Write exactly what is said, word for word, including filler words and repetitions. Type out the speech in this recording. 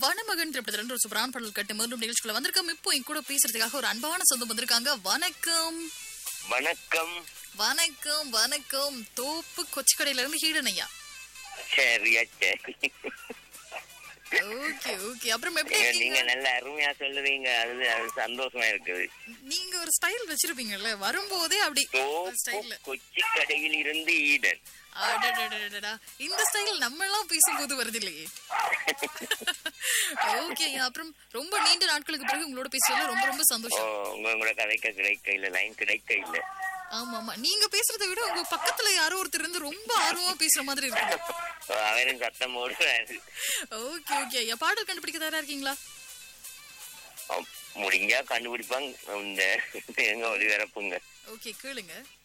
வனமகன் திரைப்படத்துல ஒரு சூப்பரான பாடல் கட்டு மீண்டும் நிகழ்ச்சிக்குள்ள வந்திருக்கோம். இப்போ என் கூட பேசுறதுக்காக ஒரு அன்பான சொந்தம் வந்திருக்காங்க. வணக்கம். வணக்கம். வணக்கம் வணக்கம். தோப்பு கொச்சிக்கடையில இருந்து ஹீடன் ஐயா. சரியா சரி. Okay okay. அப்புறம் எப்படி நீங்க இருக்கீங்க? நல்ல அருமையா சொல்லுவீங்க. அது அது சந்தோஷமா இருக்குது. நீங்க ஒரு ஸ்டைல் வச்சிருப்பீங்கல்ல, வரும்போதே அப்படி தோப்பு ஸ்டைல்ல. கொச்சி கடையில் இருந்து ஈடன். அடடடடடா. இந்த ஸ்டைல் நம்ம எல்லாம் பேசும்போது வருது இல்லையே. ஓகே. அப்புறம் ரொம்ப நீண்ட நாட்களுக்கு பிறகு உங்களோட பேசுறதுல ரொம்ப ரொம்ப ஓ, சந்தோஷம். உங்க கூட கதைக்க கிடைக்க இல்ல, லைன் கிடைக்க இல்ல. ஆமா ஆமா. நீங்க பேசுறதை விட உங்க பக்கத்துல யாரோ ஒருத்தர் இருந்து ரொம்ப ஆர்வமா பேசுற மாதிரி இருக்கு. அவரும் சத்தம் ஓடுறாரு. ஓகே ஓகே ஐயா. பாடல் கண்டுபிடிக்க தயாரா இருக்கீங்களா? முடிஞ்சா கண்டுபிடிப்பாங்க. இந்த எங்க ஒளிபரப்புங்க. ஓகே கேளுங்க.